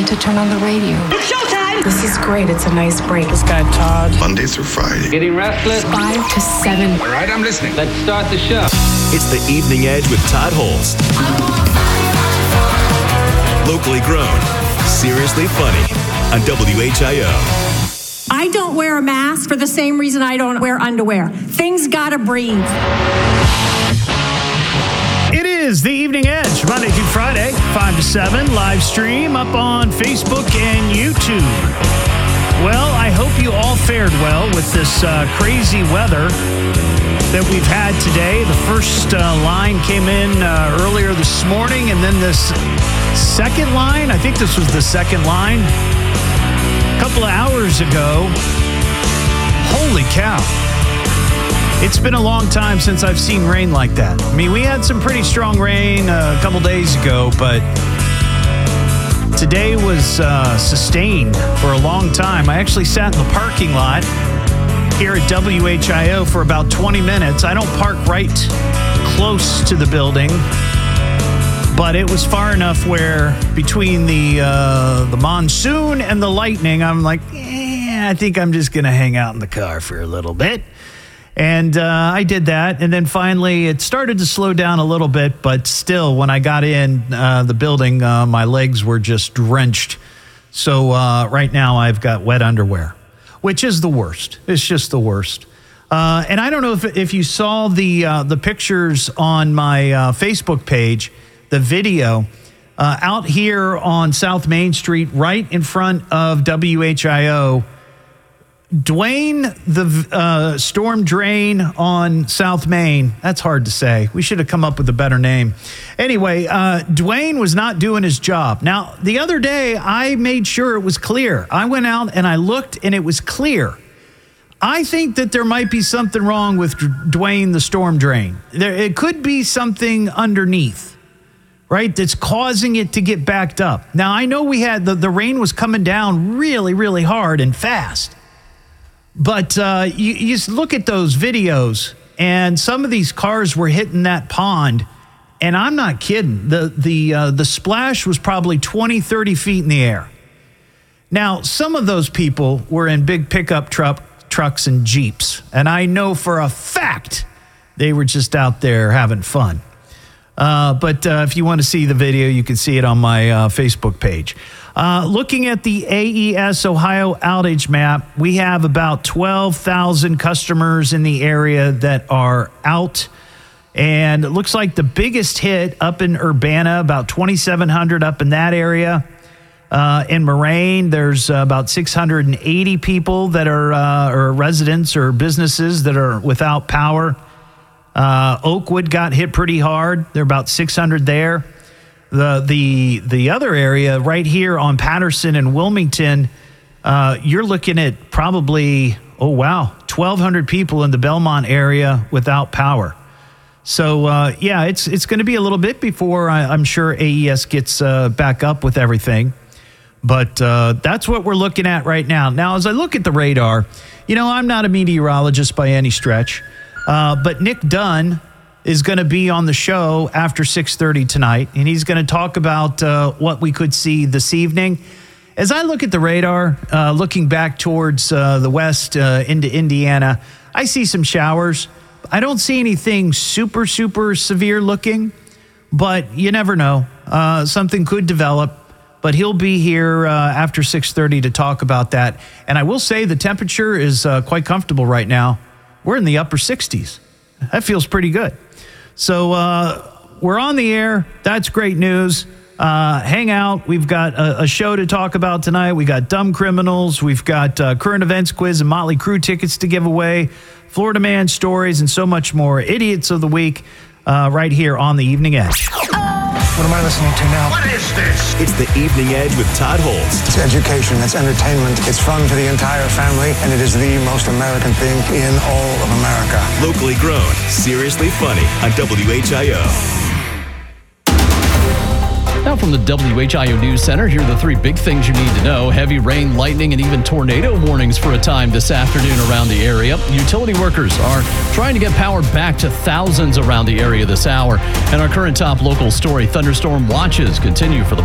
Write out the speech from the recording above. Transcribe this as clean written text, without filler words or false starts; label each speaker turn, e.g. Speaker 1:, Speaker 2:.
Speaker 1: to turn on the radio.
Speaker 2: It's showtime!
Speaker 1: This is great. It's a nice break.
Speaker 3: This guy, Todd.
Speaker 4: Monday through Friday.
Speaker 5: Getting restless?
Speaker 1: 5 to 7.
Speaker 5: All right, I'm listening. Let's start the show.
Speaker 6: It's the Evening Edge with Todd Holst. Locally grown, seriously funny on WHIO.
Speaker 7: I don't wear a mask for the same reason I don't wear underwear. Things gotta breathe.
Speaker 8: It is the Evening Edge, Monday through Friday, 5 to 7, live stream up on Facebook and YouTube. Well, I hope you all fared well with this crazy weather that we've had today. The first line came in earlier this morning, and then this second line, I think this was the second line, a couple of hours ago. Holy cow. It's been a long time since I've seen rain like that. I mean, we had some pretty strong rain a couple days ago, but today was sustained for a long time. I actually sat in the parking lot here at WHIO for about 20 minutes. I don't park right close to the building, but it was far enough where between the monsoon and the lightning, I'm like, I think I'm just going to hang out in the car for a little bit. And I did that. And then finally, it started to slow down a little bit. But still, when I got in the building, my legs were just drenched. So right now, I've got wet underwear, which is the worst. It's just the worst. And I don't know if you saw the pictures on my Facebook page, the video out here on South Main Street, right in front of WHIO. Dwayne, the storm drain on South Main. That's hard to say. We should have come up with a better name. Anyway, Dwayne was not doing his job. Now, the other day, I made sure it was clear. I went out and I looked, and it was clear. I think that there might be something wrong with Dwayne, the storm drain. It could be something underneath, right, that's causing it to get backed up. Now, I know we had the rain was coming down really, really hard and fast. But you look at those videos, and some of these cars were hitting that pond, and I'm not kidding. The splash was probably 20, 30 feet in the air. Now, some of those people were in big pickup trucks and Jeeps, and I know for a fact they were just out there having fun. But if you want to see the video, you can see it on my Facebook page. Looking at the AES Ohio outage map, we have about 12,000 customers in the area that are out. And it looks like the biggest hit up in Urbana, about 2,700 up in that area. In Moraine, there's about 680 people that are or residents or businesses that are without power. Oakwood got hit pretty hard. There are about 600 there. The other area right here on Patterson and Wilmington, you're looking at probably, 1,200 people in the Belmont area without power. So, it's going to be a little bit before I'm sure AES gets back up with everything. But that's what we're looking at right now. Now, as I look at the radar, I'm not a meteorologist by any stretch, but Nick Dunn is going to be on the show after 6:30 tonight, and he's going to talk about what we could see this evening. As I look at the radar, looking back towards the west into Indiana, I see some showers. I don't see anything super, super severe looking, but you never know. Something could develop, but he'll be here after 6:30 to talk about that. And I will say the temperature is quite comfortable right now. We're in the upper 60s. That feels pretty good. So we're on the air. That's great news. Hang out. We've got a show to talk about tonight. We got Dumb Criminals. We've got current events quiz and Motley Crue tickets to give away, Florida Man stories, and so much more. Idiots of the Week right here on the Evening Edge.
Speaker 3: What am I listening to now?
Speaker 4: What is this?
Speaker 6: It's the Evening Edge with Todd Holst.
Speaker 3: It's education, it's entertainment, it's fun for the entire family, and it is the most American thing in all of America.
Speaker 6: Locally grown, seriously funny on WHIO.
Speaker 9: Now from the WHIO News Center, here are the three big things you need to know. Heavy rain, lightning, and even tornado warnings for a time this afternoon around the area. Utility workers are trying to get power back to thousands around the area this hour. And our current top local story, thunderstorm watches continue for the